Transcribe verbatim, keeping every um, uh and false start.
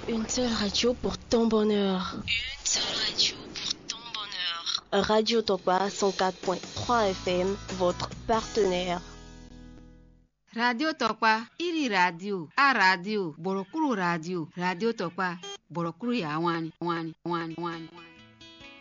Une seule radio pour ton bonheur. Une seule radio pour ton bonheur. Radio Tokwa cent quatre point trois F M, votre partenaire. Radio Tokwa, iri radio, a radio, Borokuru radio, Radio Tokwa, Borokuru ya wani, wani, wani, wani, wani.